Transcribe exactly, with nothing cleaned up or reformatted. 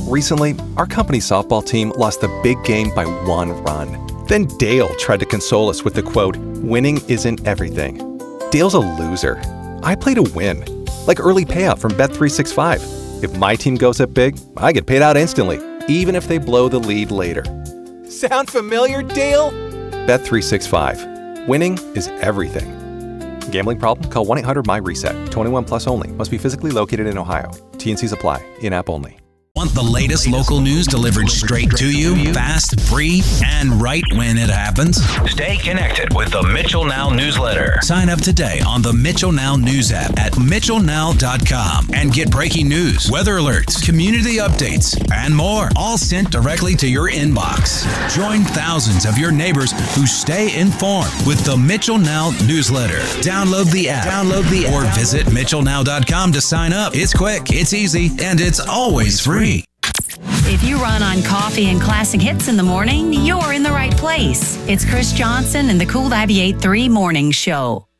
Recently, our company's softball team lost the big game by one run. Then Dale tried to console us with the quote, "Winning isn't everything." Dale's a loser. I play to win. Like early payout from Bet three sixty-five. If my team goes up big, I get paid out instantly, even if they blow the lead later. Sound familiar, Dale? Bet three sixty-five. Winning is everything. Gambling problem? Call one eight hundred M Y reset. twenty-one plus only. Must be physically located in Ohio. T and Cs apply. In-app only. Want the latest local news delivered straight to you, fast, free, and right when it happens? Stay connected with the Mitchell Now newsletter. Sign up today on the Mitchell Now news app at mitchell now dot com and get breaking news, weather alerts, community updates, and more, all sent directly to your inbox. Join thousands of your neighbors who stay informed with the Mitchell Now newsletter. Download the app, Download the app. or visit mitchell now dot com to sign up. It's quick, it's easy, and it's always free. If you run on coffee and classic hits in the morning, you're in the right place. It's Chris Johnson and the Cool ninety-eight point three Morning Show.